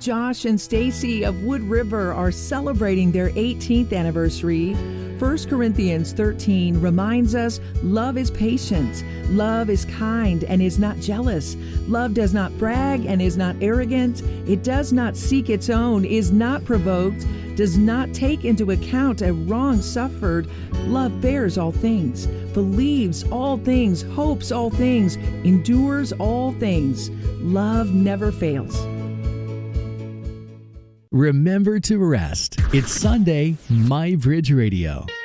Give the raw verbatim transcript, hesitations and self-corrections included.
Josh and Stacy of Wood River are celebrating their eighteenth anniversary. First Corinthians thirteen reminds us love is patient, love is kind and is not jealous, love does not brag and is not arrogant, it does not seek its own, is not provoked, does not take into account a wrong suffered. Love bears all things, believes all things, hopes all things, endures all things. Love never fails. Remember to rest. It's Sunday, My Bridge Radio.